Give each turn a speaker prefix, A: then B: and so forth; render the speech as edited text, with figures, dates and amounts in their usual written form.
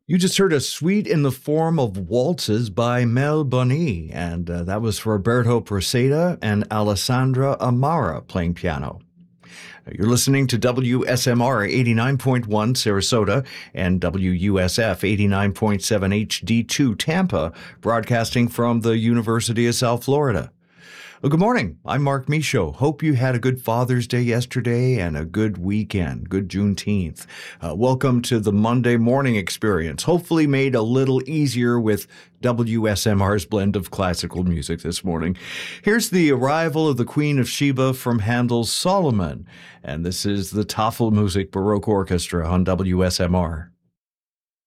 A: You just heard a suite in the form of waltzes by Mel Boni, and that was Roberto Proceda and Alessandra Amara playing piano. You're listening to WSMR 89.1 Sarasota and WUSF 89.7 HD2 Tampa, broadcasting from the University of South Florida. Well, good morning. I'm Mark Michaud. Hope you had a good Father's Day yesterday and a good weekend, good Juneteenth. Welcome to the Monday morning experience, hopefully made a little easier with WSMR's blend of classical music this morning. Here's the arrival of the Queen of Sheba from Handel's Solomon, and this is the Tafelmusik Baroque Orchestra on WSMR.